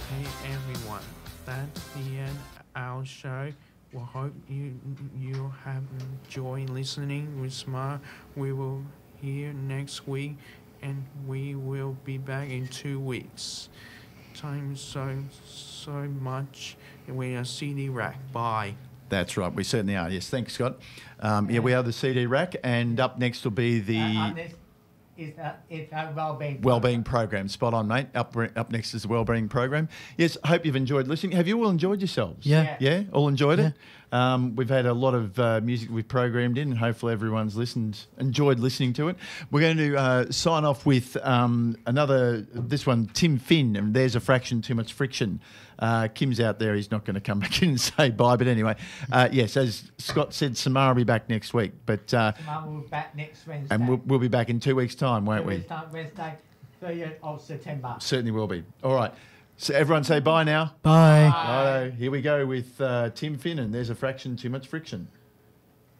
Hey everyone, that's the end of our show. We hope you have enjoyed listening with Smart. We will hear next week, and we will be back in 2 weeks. Time so much. We are CD Rack. Bye. That's right. We certainly are. Yes. Thanks, Scott. Yeah, we are the CD Rack, and up next will be the This is a well-being Wellbeing program. Spot on, mate. Up next is the Wellbeing program. Yes, hope you've enjoyed listening. Have you all enjoyed yourselves? Yeah. Yeah, all enjoyed it? We've had a lot of music we've programmed in, and hopefully everyone's enjoyed listening to it. We're going to sign off with this one, Tim Finn, and There's a Fraction Too Much Friction. Kim's out there. He's not going to come back in and say bye. But anyway, yes, as Scott said, Samara will be back next week. But Tomorrow we'll be back next Wednesday. and we'll be back in 2 weeks' time, won't we? Wednesday, 30th of September. Certainly will be. All right. So everyone say bye now. Bye. Righto, here we go with Tim Finn, and There's a Fraction Too Much Friction.